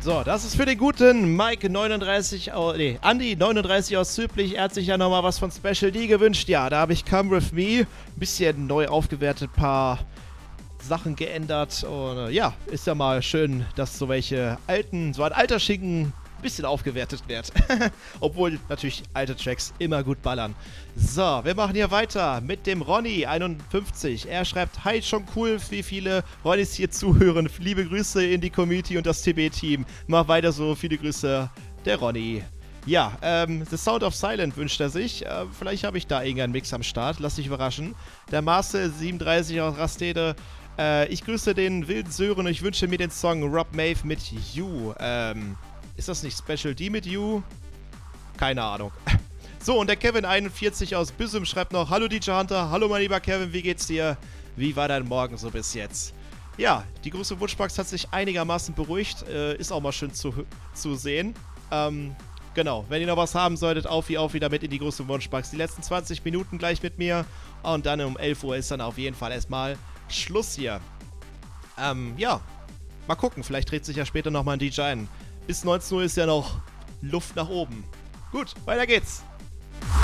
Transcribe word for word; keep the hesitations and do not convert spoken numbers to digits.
So, das ist für den guten Mike neununddreißig, aus, nee, Andi neununddreißig aus Züblich. Er hat sich ja nochmal was von Special D gewünscht. Ja, da habe ich Come With Me, ein bisschen neu aufgewertet, paar Sachen geändert. Und äh, ja, ist ja mal schön, dass so welche alten, so ein alter Schinken ein bisschen aufgewertet wird. Obwohl natürlich alte Tracks immer gut ballern. So, wir machen hier weiter mit dem Ronny einundfünfzig. Er schreibt, hi, schon cool, wie viele Ronnys hier zuhören. Liebe Grüße in die Community und das T B-Team. Mach weiter so, viele Grüße, der Ronny. Ja, ähm, The Sound of Silent wünscht er sich. Äh, vielleicht habe ich da irgendeinen Mix am Start, lass dich überraschen. Der Marcel siebenunddreißig aus Rastede. Äh, ich grüße den wilden Sören und ich wünsche mir den Song Rob Maeve mit You. Ähm, ist das nicht Special D mit You? Keine Ahnung. So, und der Kevin einundvierzig aus Büsum schreibt noch, hallo D J Hunter, hallo mein lieber Kevin, wie geht's dir? Wie war dein Morgen so bis jetzt? Ja, die große Wunschbox hat sich einigermaßen beruhigt, äh, ist auch mal schön zu, zu sehen. Ähm, genau, wenn ihr noch was haben solltet, auf wie auf wieder mit in die große Wunschbox. Die letzten zwanzig Minuten gleich mit mir und dann um elf Uhr ist dann auf jeden Fall erstmal Schluss hier. Ähm, ja, mal gucken, vielleicht dreht sich ja später nochmal ein D J ein. Bis neunzehn Uhr ist ja noch Luft nach oben. Gut, weiter geht's.